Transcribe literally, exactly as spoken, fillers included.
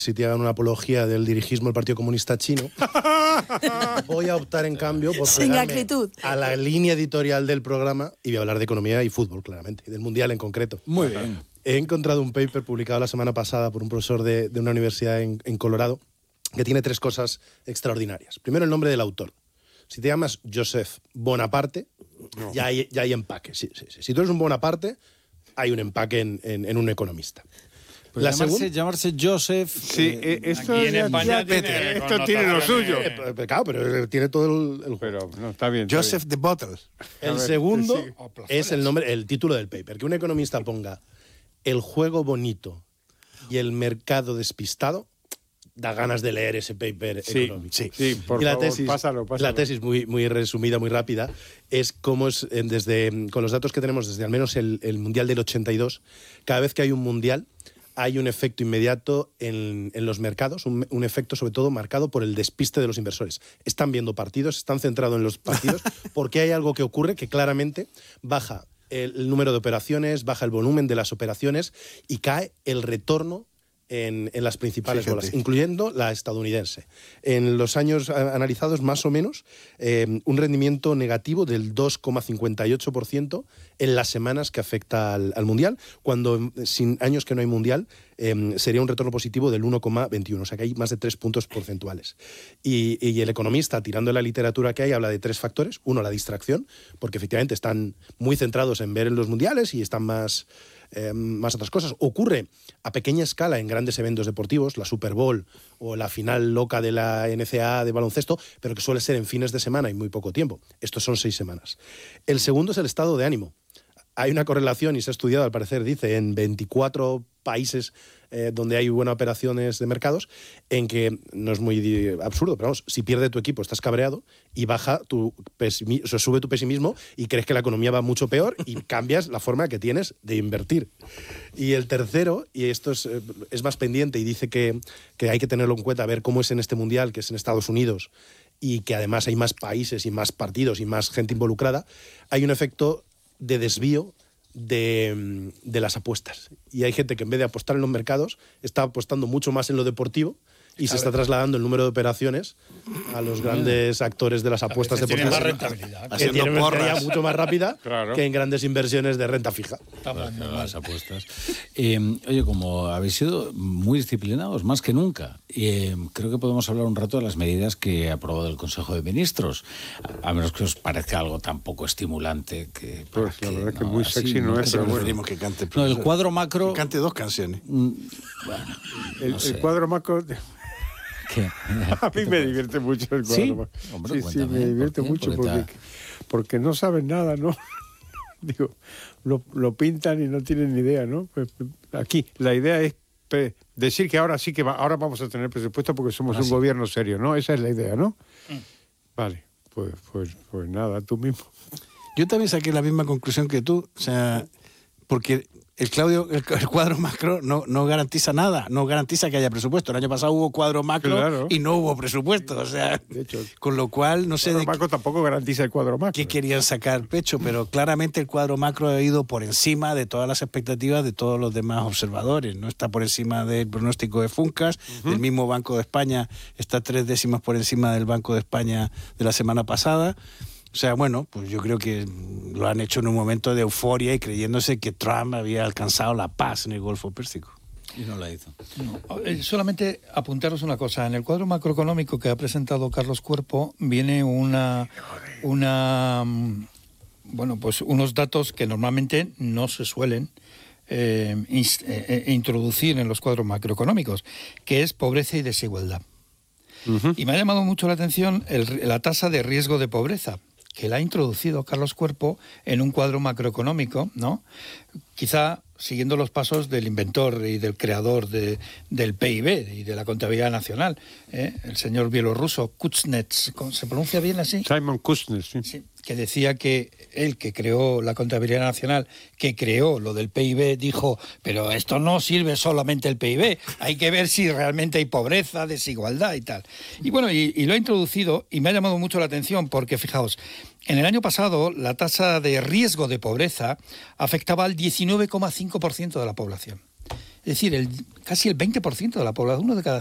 si te hagan una apología del dirigismo del Partido Comunista Chino, voy a optar en cambio por Sin acritud. a la línea editorial del programa y voy a hablar de economía y fútbol, claramente, y del Mundial en concreto. Muy bien. He encontrado un paper publicado la semana pasada por un profesor de, de una universidad en, en Colorado que tiene tres cosas extraordinarias. Primero, el nombre del autor. Si te llamas Joseph Bonaparte, no. ya, hay, ya hay empaque. Sí, sí, sí. Si tú eres un Bonaparte, hay un empaque en, en, en un economista. Pues la llamarse, segunda... llamarse Joseph. Sí, eh, esto, en España tiene, esto tiene lo suyo. Eh, eh, claro, pero tiene todo el, el pero no, está bien. Joseph está bien. the Bottles. El ver, segundo sí. es el nombre, el título del paper. Que un economista ponga el juego bonito y el mercado despistado, da ganas de leer ese paper sí, económico. Sí, sí, por y la favor, tesis, pásalo, pásalo. La tesis, muy, muy resumida, muy rápida, es cómo es, desde, con los datos que tenemos desde al menos el, el Mundial del ochenta y dos, cada vez que hay un Mundial, hay un efecto inmediato en, en los mercados, un, un efecto sobre todo marcado por el despiste de los inversores. Están viendo partidos, están centrados en los partidos, porque hay algo que ocurre que claramente baja el, el número de operaciones, baja el volumen de las operaciones y cae el retorno en, en las principales Fíjate. bolas, incluyendo la estadounidense. En los años analizados, más o menos, eh, un rendimiento negativo del dos coma cincuenta y ocho por ciento en las semanas que afecta al, al Mundial, cuando sin años que no hay Mundial eh, sería un retorno positivo del uno coma veintiuno, o sea que hay más de tres puntos porcentuales. Y, y el economista, tirando de la literatura que hay, habla de tres factores. Uno, la distracción, porque efectivamente están muy centrados en ver en los Mundiales y están más... Eh, más otras cosas. Ocurre a pequeña escala en grandes eventos deportivos, la Super Bowl o la final loca de la N C A A de baloncesto, pero que suele ser en fines de semana y muy poco tiempo. Estos son seis semanas. El segundo es el estado de ánimo. Hay una correlación, y se ha estudiado, al parecer, dice, en veinticuatro países eh, donde hay buenas operaciones de mercados, en que, no es muy absurdo, pero vamos, si pierde tu equipo estás cabreado y baja tu pesimi- o sea, sube tu pesimismo y crees que la economía va mucho peor y cambias la forma que tienes de invertir. Y el tercero, y esto es, eh, es más pendiente y dice que, que hay que tenerlo en cuenta, a ver cómo es en este Mundial, que es en Estados Unidos, y que además hay más países y más partidos y más gente involucrada, hay un efecto de desvío de, de las apuestas. Y hay gente que en vez de apostar en los mercados está apostando mucho más en lo deportivo y se está trasladando el número de operaciones a los grandes actores de las apuestas deportivas. Tiene más rentabilidad. Que tienen una rentabilidad mucho más rápida claro. que en grandes inversiones de renta fija. Claro, las apuestas. Eh, oye, como habéis sido muy disciplinados, más que nunca, eh, creo que podemos hablar un rato de las medidas que ha aprobado el Consejo de Ministros, a, a menos que os parezca algo tan poco estimulante que... Pues que la verdad no, que muy así, sexy no, no es, pero bueno. Que cante, no, el cuadro macro... Que cante dos canciones. Mm, bueno, el, no sé. el cuadro macro... ¿Qué? A mí me divierte mucho el cuadro ¿Sí? macro. Hombre, sí, sí, cuéntame, me divierte ¿por qué? mucho Porque porque, ta- porque no saben nada, ¿no? Digo, lo, lo pintan y no tienen ni idea, ¿no? Pues, aquí, la idea es pe- decir que ahora sí que va, ahora vamos a tener presupuesto porque somos Ah, un sí. gobierno serio, ¿no? Esa es la idea, ¿no? Mm. Vale, pues, pues, pues nada, tú mismo. Yo también saqué la misma conclusión que tú, o sea, porque el Claudio, el, el cuadro macro no, no garantiza nada, no garantiza que haya presupuesto. El año pasado hubo cuadro macro Claro. y no hubo presupuesto, o sea, De hecho, con lo cual no sé el de cuadro macro tampoco garantiza el cuadro macro. qué querían sacar pecho, pero claramente el cuadro macro ha ido por encima de todas las expectativas de todos los demás observadores, no está por encima del pronóstico de Funcas, uh-huh. El mismo Banco de España está tres décimas por encima del Banco de España de la semana pasada. O sea, bueno, pues yo creo que lo han hecho en un momento de euforia y creyéndose que Trump había alcanzado la paz en el Golfo Pérsico. Y no la hizo. No, eh, solamente apuntaros una cosa. En el cuadro macroeconómico que ha presentado Carlos Cuerpo viene una, una mm, bueno, pues unos datos que normalmente no se suelen eh, inst- eh, eh, introducir en los cuadros macroeconómicos, que es pobreza y desigualdad. Uh-huh. Y me ha llamado mucho la atención el, la tasa de riesgo de pobreza, que la ha introducido Carlos Cuerpo en un cuadro macroeconómico, ¿no? Quizá siguiendo los pasos del inventor y del creador de, del P I B y de la contabilidad nacional, ¿eh? El señor bielorruso Kuznets, ¿se pronuncia bien así? Simon Kuznets, sí. Sí, que decía que él, que creó la contabilidad nacional, que creó lo del P I B, dijo, pero esto no sirve solamente el P I B, hay que ver si realmente hay pobreza, desigualdad y tal. Y bueno, y, y lo ha introducido y me ha llamado mucho la atención porque, fijaos, en el año pasado la tasa de riesgo de pobreza afectaba al diecinueve coma cinco por ciento de la población. Es decir, el, casi el veinte por ciento de la población, uno de cada